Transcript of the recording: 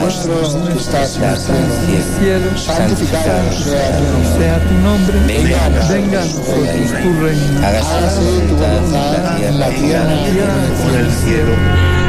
nuestro que estás en el cielo, santificado sea tu nombre, venga a venga a nosotros tu reino, hágase tu voluntad en la tierra en el cielo.